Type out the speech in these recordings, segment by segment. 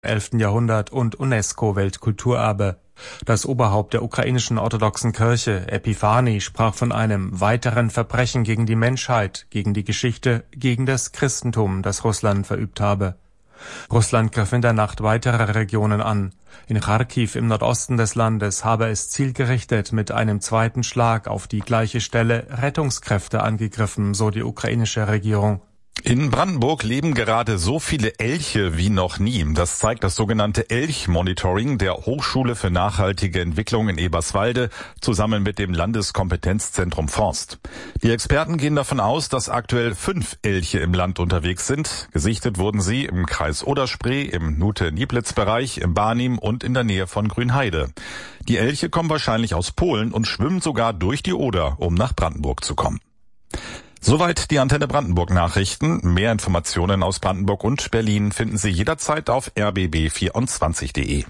11. Jahrhundert und UNESCO-Weltkulturerbe. Das Oberhaupt der ukrainischen orthodoxen Kirche, Epiphani, sprach von einem weiteren Verbrechen gegen die Menschheit, gegen die Geschichte, gegen das Christentum, das Russland verübt habe. Russland griff in der Nacht weitere Regionen an. In Charkiw im Nordosten des Landes habe es zielgerichtet mit einem zweiten Schlag auf die gleiche Stelle Rettungskräfte angegriffen, so die ukrainische Regierung. In Brandenburg leben gerade so viele Elche wie noch nie. Das zeigt das sogenannte Elch-Monitoring der Hochschule für nachhaltige Entwicklung in Eberswalde zusammen mit dem Landeskompetenzzentrum Forst. Die Experten gehen davon aus, dass aktuell 5 Elche im Land unterwegs sind. Gesichtet wurden sie im Kreis Oder-Spree, im Nute-Nieplitz-Bereich, im Barnim und in der Nähe von Grünheide. Die Elche kommen wahrscheinlich aus Polen und schwimmen sogar durch die Oder, um nach Brandenburg zu kommen. Soweit die Antenne Brandenburg Nachrichten. Mehr Informationen aus Brandenburg und Berlin finden Sie jederzeit auf rbb24.de.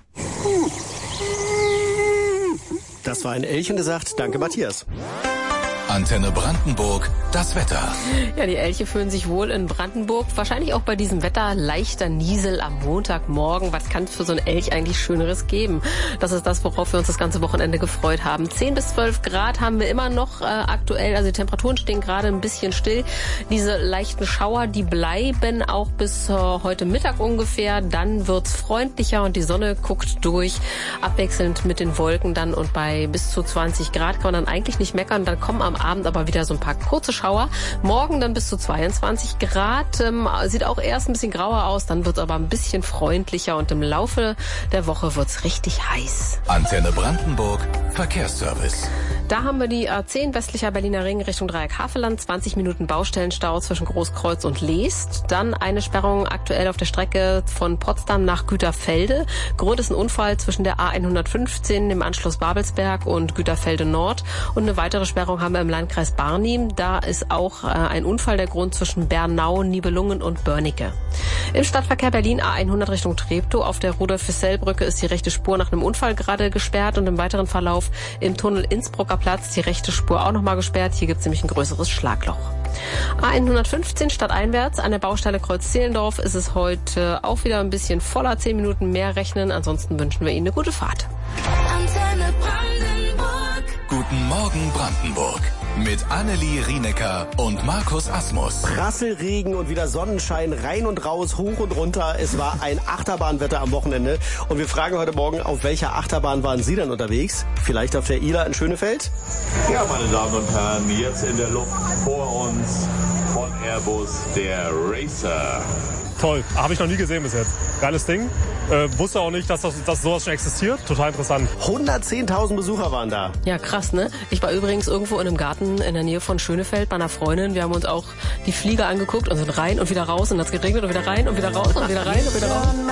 Das war ein Elchen, gesagt. Danke, Matthias. Antenne Brandenburg, das Wetter. Ja, die Elche fühlen sich wohl in Brandenburg. Wahrscheinlich auch bei diesem Wetter leichter Niesel am Montagmorgen. Was kann es für so ein Elch eigentlich Schöneres geben? Das ist das, worauf wir uns das ganze Wochenende gefreut haben. 10 bis 12 Grad haben wir immer noch aktuell. Also die Temperaturen stehen gerade ein bisschen still. Diese leichten Schauer, die bleiben auch bis heute Mittag ungefähr. Dann wird's freundlicher und die Sonne guckt durch. Abwechselnd mit den Wolken dann und bei bis zu 20 Grad kann man dann eigentlich nicht meckern. Dann kommen am Abend aber wieder so ein paar kurze Schauer. Morgen dann bis zu 22 Grad. Sieht auch erst ein bisschen grauer aus, dann wird es aber ein bisschen freundlicher und im Laufe der Woche wird es richtig heiß. Antenne Brandenburg, Verkehrsservice. Da haben wir die A10 westlicher Berliner Ring Richtung Dreieck-Havelland. 20 Minuten Baustellenstau zwischen Großkreuz und Leest. Dann eine Sperrung aktuell auf der Strecke von Potsdam nach Güterfelde. Grund ist ein Unfall zwischen der A115, dem Anschluss Babelsberg und Güterfelde Nord. Und eine weitere Sperrung haben wir im Landkreis Barnim. Da ist auch ein Unfall der Grund zwischen Bernau, Nibelungen und Börnecke. Im Stadtverkehr Berlin A100 Richtung Treptow. Auf der Rudolf-Füssell-Brücke ist die rechte Spur nach einem Unfall gerade gesperrt und im weiteren Verlauf im Tunnel Innsbrucker Platz die rechte Spur auch nochmal gesperrt. Hier gibt es nämlich ein größeres Schlagloch. A115 stadteinwärts an der Baustelle Kreuz-Zehlendorf ist es heute auch wieder ein bisschen voller. 10 Minuten mehr rechnen. Ansonsten wünschen wir Ihnen eine gute Fahrt. Antenne Brandenburg. Guten Morgen Brandenburg. Mit Annelie Rienecker und Markus Asmus. Prasselregen und wieder Sonnenschein, rein und raus, hoch und runter. Es war ein Achterbahnwetter am Wochenende. Und wir fragen heute Morgen, auf welcher Achterbahn waren Sie denn unterwegs? Vielleicht auf der Ila in Schönefeld? Ja, meine Damen und Herren, jetzt in der Luft vor uns von Airbus der Racer. Toll, habe ich noch nie gesehen bis jetzt. Geiles Ding. Wusste auch nicht, dass sowas schon existiert. Total interessant. 110.000 Besucher waren da. Ja, krass, ne? Ich war übrigens irgendwo in einem Garten in der Nähe von Schönefeld bei einer Freundin. Wir haben uns auch die Flieger angeguckt und sind rein und wieder raus und hat's geregnet und wieder rein und wieder raus und wieder rein und wieder raus.